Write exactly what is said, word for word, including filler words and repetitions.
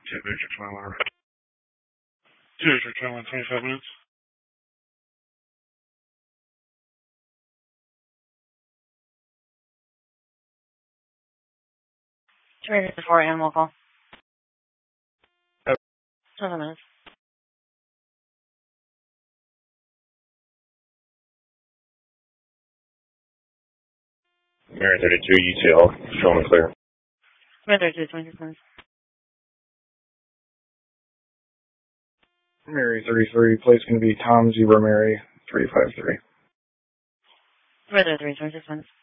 Two Victor Twilight. Two Victor Twilight, twenty-five minutes. Three to four animal call. Oh. Seven minutes. Mary thirty-two, U T L, showing and clear. Mary thirty-two, twenty-six minutes. Mary thirty-three, place going to be Tom Zebra Mary, three five three. Mary thirty-three, twenty-six minutes.